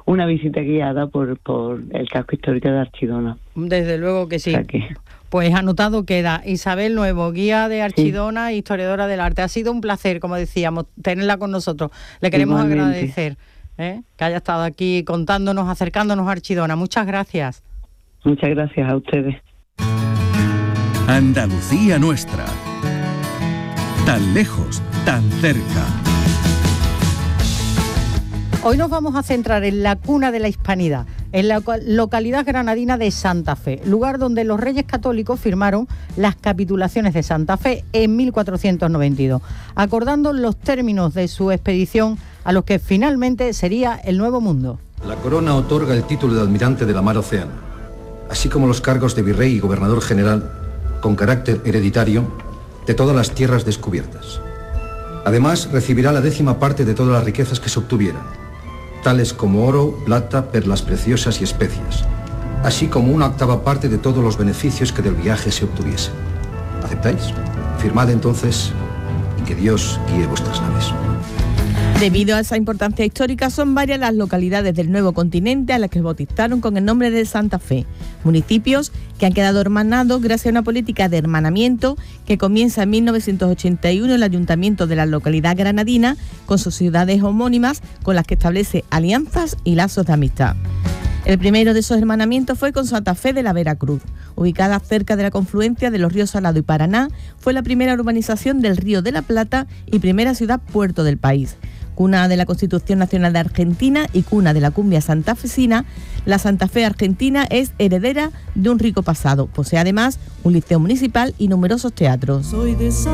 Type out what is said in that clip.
una visita guiada por el casco histórico de Archidona. Desde luego que sí. O sea que... Pues anotado queda. Isabel Nuevo, guía de Archidona, sí. Historiadora del arte. Ha sido un placer, como decíamos, tenerla con nosotros. Le queremos agradecer que haya estado aquí contándonos, acercándonos a Archidona. Muchas gracias. Muchas gracias a ustedes. Andalucía nuestra. Tan lejos, tan cerca. Hoy nos vamos a centrar en la cuna de la hispanidad, en la localidad granadina de Santa Fe, lugar donde los reyes católicos firmaron las capitulaciones de Santa Fe en 1492, acordando los términos de su expedición a los que finalmente sería el Nuevo Mundo. La corona otorga el título de almirante de la mar Océano, así como los cargos de virrey y gobernador general, con carácter hereditario, de todas las tierras descubiertas. Además, recibirá la 10ª parte de todas las riquezas que se obtuvieran, tales como oro, plata, perlas preciosas y especias, así como una 8ª parte de todos los beneficios que del viaje se obtuviesen. ¿Aceptáis? Firmad entonces y que Dios guíe vuestras naves. Debido a esa importancia histórica, son varias las localidades del nuevo continente a las que bautizaron con el nombre de Santa Fe, municipios que han quedado hermanados gracias a una política de hermanamiento que comienza en 1981 el Ayuntamiento de la localidad granadina con sus ciudades homónimas, con las que establece alianzas y lazos de amistad. El primero de esos hermanamientos fue con Santa Fe de la Veracruz. Ubicada cerca de la confluencia de los ríos Salado y Paraná, fue la primera urbanización del Río de la Plata y primera ciudad-puerto del país. Cuna de la Constitución Nacional de Argentina y cuna de la cumbia santafesina, la Santa Fe argentina es heredera de un rico pasado. Posee además un liceo municipal y numerosos teatros.